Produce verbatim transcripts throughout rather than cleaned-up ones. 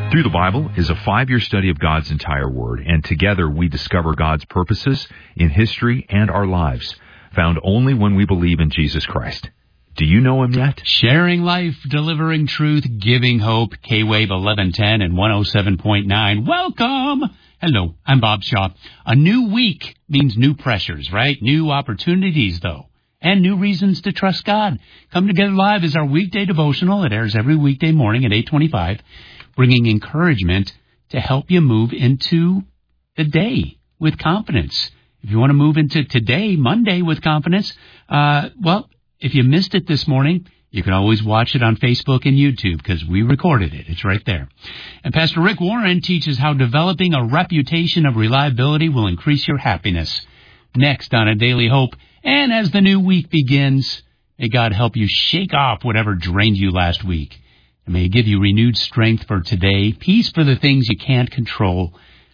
Through the Bible is a five-year study of God's entire Word, and together we discover God's purposes in history and our lives, found only when we believe in Jesus Christ. Do you know Him yet? Sharing life, delivering truth, giving hope. K-Wave eleven ten and one oh seven point nine. Welcome! Hello, I'm Bob Shaw. A new week means new pressures, right? New opportunities, though, and new reasons to trust God. Come Together Live is our weekday devotional. It airs every weekday morning at eight twenty-five, bringing encouragement to help you move into the day with confidence. If you want to move into today, Monday, with confidence, uh, well, if you missed it this morning, you can always watch it on Facebook and YouTube because we recorded it. It's right there. And Pastor Rick Warren teaches how developing a reputation of reliability will increase your happiness. Next on A Daily Hope. And as the new week begins, may God help you shake off whatever drained you last week. And may He give you renewed strength for today, peace for the things you can't control,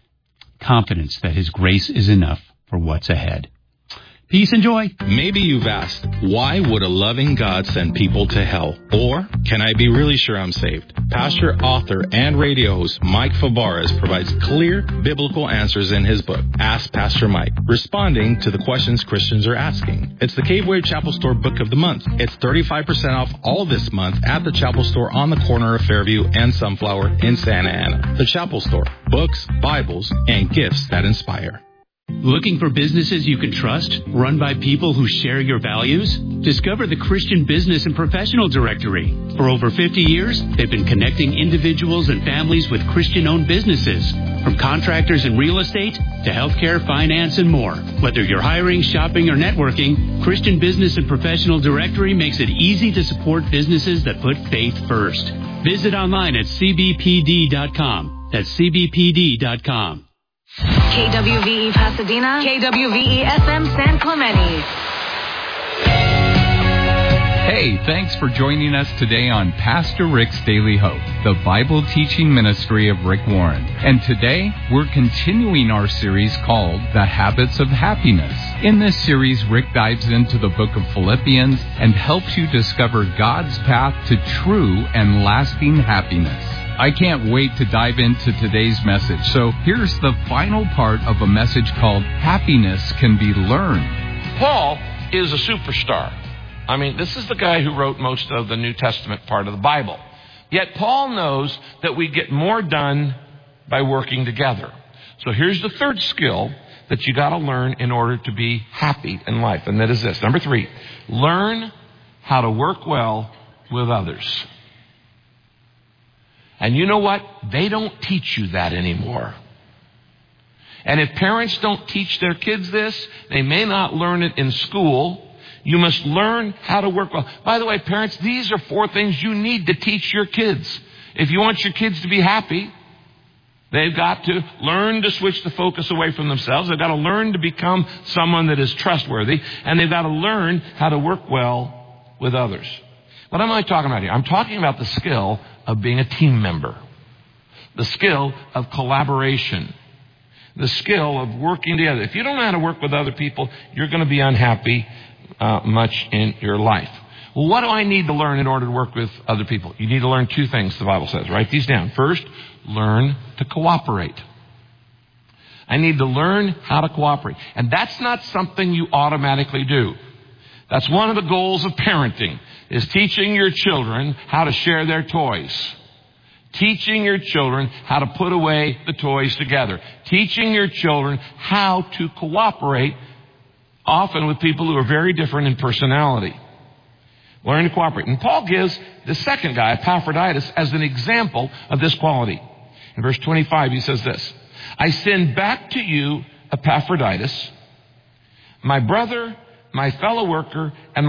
confidence that His grace is enough for what's ahead. Peace and joy. Maybe you've asked, why would a loving God send people to hell? Or, can I be really sure I'm saved? Pastor, author, and radio host Mike Favarez provides clear biblical answers in his book, Ask Pastor Mike, responding to the questions Christians are asking. It's the K-Wave Chapel Store Book of the Month. It's thirty-five percent off all this month at the Chapel Store on the corner of Fairview and Sunflower in Santa Ana. The Chapel Store. Books, Bibles, and gifts that inspire. Looking for businesses you can trust, run by people who share your values? Discover the Christian Business and Professional Directory. For over fifty years, they've been connecting individuals and families with Christian-owned businesses. From contractors and real estate to healthcare, finance, and more. Whether you're hiring, shopping, or networking, Christian Business and Professional Directory makes it easy to support businesses that put faith first. Visit online at c b p d dot com. That's c b p d dot com. K W V E Pasadena, K W V E F M San Clemente. Hey, thanks for joining us today on Pastor Rick's Daily Hope, the Bible teaching ministry of Rick Warren. And today, we're continuing our series called The Habits of Happiness. In this series, Rick dives into the book of Philippians and helps you discover God's path to true and lasting happiness. I can't wait to dive into today's message. So here's the final part of a message called Happiness Can Be Learned. Paul is a superstar. I mean, this is the guy who wrote most of the New Testament part of the Bible. Yet Paul knows that we get more done by working together. So here's the third skill that you got to learn in order to be happy in life. And that is this. Number three, learn how to work well with others. And you know what? They don't teach you that anymore. And if parents don't teach their kids this, they may not learn it in school. You must learn how to work well. By the way, parents, these are four things you need to teach your kids. If you want your kids to be happy, they've got to learn to switch the focus away from themselves. They've got to learn to become someone that is trustworthy. And they've got to learn how to work well with others. What am I talking about here? I'm talking about the skill of being a team member, the skill of collaboration, the skill of working together. If you don't know how to work with other people, you're going to be unhappy uh, much in your life. Well, what do I need to learn in order to work with other people? You need to learn two things, the Bible says. Write these down. First, learn to cooperate. I need to learn how to cooperate. And that's not something you automatically do. That's one of the goals of parenting, is teaching your children how to share their toys. Teaching your children how to put away the toys together. Teaching your children how to cooperate, often with people who are very different in personality. Learn to cooperate. And Paul gives the second guy, Epaphroditus, as an example of this quality. In verse twenty-five, he says this, I send back to you Epaphroditus, my brother, my fellow worker, and my